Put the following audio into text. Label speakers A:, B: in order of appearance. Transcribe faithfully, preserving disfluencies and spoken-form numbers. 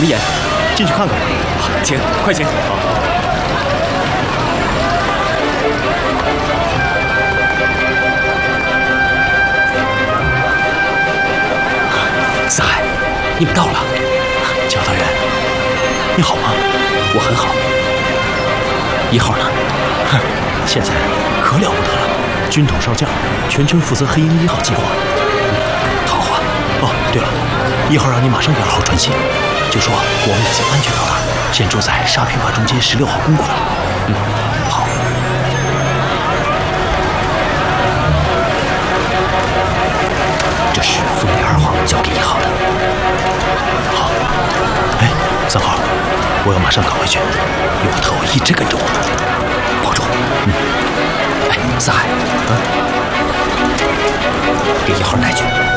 A: 么严？进去看看。
B: 请，快请。
A: 好。
B: 四海，你们到了。
A: 贾大人，你好吗？
B: 我很好。一号呢？
A: 哼，现在可了不得了，军统少将，全权负责黑鹰一号计划。
B: 好啊。
A: 哦，对了，一号让你马上给二号传信，就说我们已经安全到达，现住在沙坪坝中街十六号公馆。
B: 嗯，好。这是奉给二号交给一号的。
A: 好。哎，三号，我要马上赶回去，有个特务一直跟着我。
B: 保重。
A: 嗯。
B: 哎，四海，
A: 啊，
B: 给一号带去。